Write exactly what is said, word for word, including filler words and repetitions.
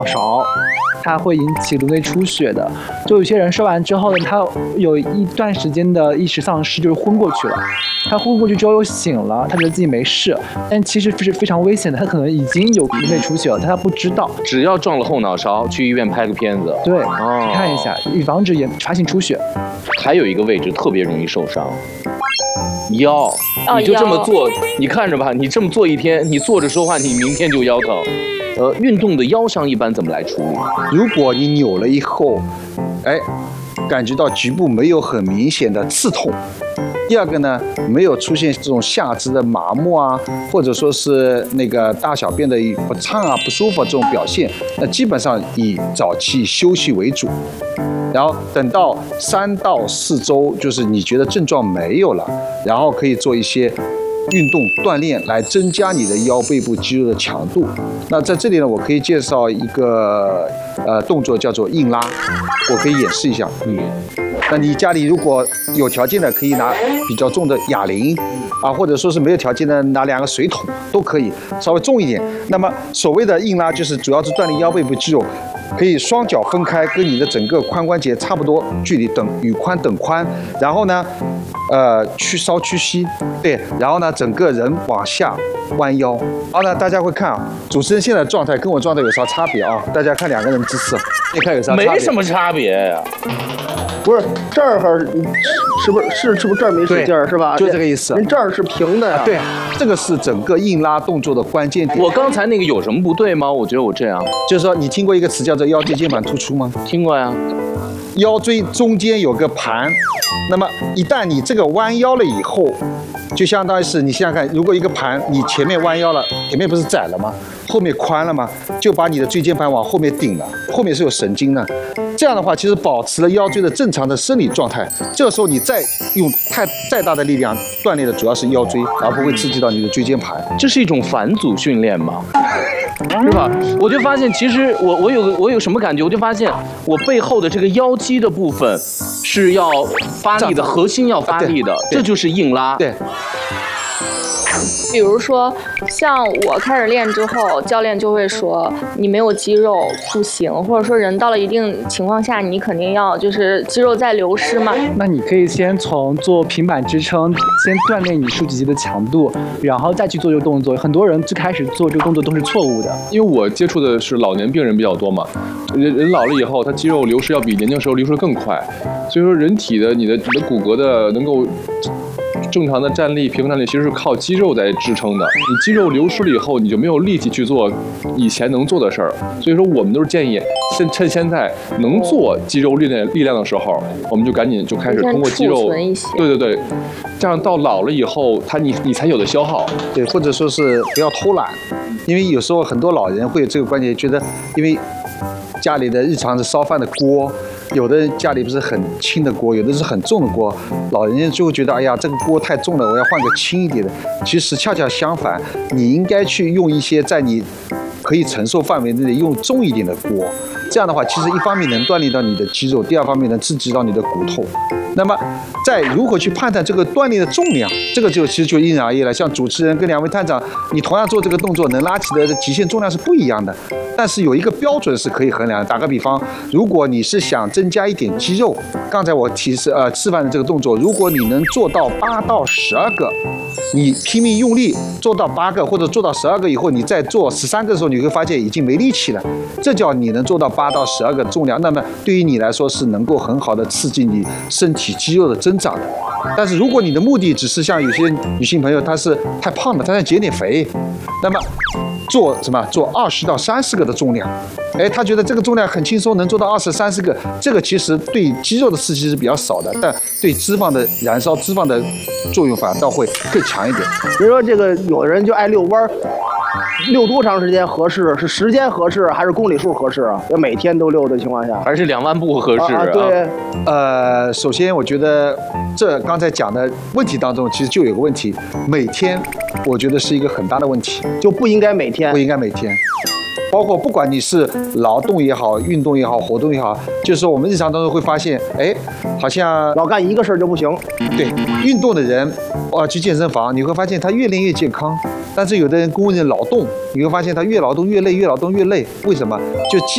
勺，它会引起颅内出血的。就有些人烧完之后呢，他有一段时间的意识丧失，就是昏过去了。他昏过去之后又醒了，他觉得自己没事，但其实是非常危险的，他可能已经有颅内出血了，但他不知道。 只要撞了后脑勺，去医院拍个片子。 对， 哦， 看一下，以防止研发性出血。 还有一个位置特别容易受伤。腰， 哦、 你就这么做，你看着吧，你这么做一天，你坐着说话，你明天就腰疼。呃，运动的腰伤一般怎么来处理？ 如果你扭了以后，哎，感觉到局部没有很明显的刺痛。第二个呢，没有出现这种下肢的麻木啊，或者说是那个大小便的不畅啊、不舒服这种表现，那基本上以早期休息为主。然后等到三到四周，就是你觉得症状没有了，然后可以做一些运动锻炼来增加你的腰背部肌肉的强度。那在这里呢，我可以介绍一个呃动作，叫做硬拉，我可以演示一下。嗯，那你家里如果有条件的，可以拿比较重的哑铃啊，或者说是没有条件的，拿两个水桶都可以，稍微重一点。那么所谓的硬拉，就是主要是锻炼腰背部肌肉。可以双脚分开，跟你的整个髋关节差不多距离，等与髋等宽。然后呢，呃，屈稍屈膝，对，然后呢，整个人往下弯腰。然后呢，大家会看啊，主持人现在的状态跟我状态有啥差别啊？大家看两个人姿势，你看有啥差别？ 没什么差别呀。 不是这儿是不是是是不是这儿没使劲儿是吧？ 就这个意思。 人这儿是平的呀。 对，这个是整个硬拉动作的关键点。 我刚才那个有什么不对吗？我觉得我这样， 就是说你听过一个词叫做腰椎间盘突出吗？ 听过呀。 腰椎中间有个盘，那么一旦你这个弯腰了以后，就相当于是你想想看，如果一个盘你前面弯腰了，前面不是窄了吗？后面宽了吗？就把你的椎间盘往后面顶了，后面是有神经的。这样的话，其实保持了腰椎的正常的生理状态。这个时候你再用太再大的力量锻炼的主要是腰椎，而不会刺激到你的椎间盘。 这是一种反祖训练吗？是吧？我就发现，其实我我有个我有什么感觉？我就发现我背后的这个腰肌的部分是要发力的，核心要发力的，这就是硬拉。 对。 比如说，像我开始练之后，教练就会说你没有肌肉不行，或者说人到了一定情况下，你肯定要就是肌肉在流失嘛。 那你可以先从做平板支撑，先锻炼你竖脊肌的强度，然后再去做这个动作。很多人最开始做这个动作都是错误的， 因为我接触的是老年病人比较多嘛，人人老了以后，他肌肉流失要比年轻时候流失更快，所以说人体的你的你的骨骼的能够正常的站立、平衡站立，其实是靠肌肉在支撑的。你肌肉流失了以后，你就没有力气去做以前能做的事儿。所以说，我们都是建议，先趁现在能做肌肉力量力量的时候，我们就赶紧就开始通过肌肉，对对对，这样到老了以后，他你你才有的消耗。 对，或者说是不要偷懒，因为有时候很多老人会有这个观点，觉得因为家里的日常是烧饭的锅。有的人家里不是很轻的锅，有的是很重的锅，老人家就会觉得，哎呀，这个锅太重了，我要换个轻一点的。其实恰恰相反，你应该去用一些在你可以承受范围内用重一点的锅。这样的话，其实一方面能锻炼到你的肌肉，第二方面能刺激到你的骨头。那么，在如何去判断这个锻炼的重量，这个就其实就因人而异了。像主持人跟两位探长，你同样做这个动作，能拉起的极限重量是不一样的。但是有一个标准是可以衡量的。打个比方，如果你是想增加一点肌肉，刚才我提示呃示范的这个动作，如果你能做到八到十二个，你拼命用力做到八个或者做到十二个以后，你再做十三个的时候，你会发现已经没力气了。这叫你能做到八到十二个重量，那么对于你来说是能够很好的刺激你身体肌肉的增长的。但是如果你的目的只是像有些女性朋友，她是太胖了，她想减点肥，那么做什么？做二十到三十个的重量，哎，她觉得这个重量很轻松，能做到二十三十个，这个其实对肌肉的刺激是比较少的，但对脂肪的燃烧、脂肪的作用反倒会更强一点。 比如说这个有的人就爱遛弯儿。遛多长时间合适？是时间合适还是公里数合适啊？要每天都遛的情况下， 还是两万步合适啊？ 啊对， 呃，首先我觉得这刚才讲的问题当中，其实就有个问题，每天我觉得是一个很大的问题， 就不应该每天， 不应该每天。包括不管你是劳动也好，运动也好，活动也好，就是说我们日常当中会发现，哎，好像老干一个事儿就不行。 对，运动的人，哇，去健身房，你会发现他越练越健康。但是有的人工人劳动，你会发现他越劳动越累，越劳动越累。为什么？就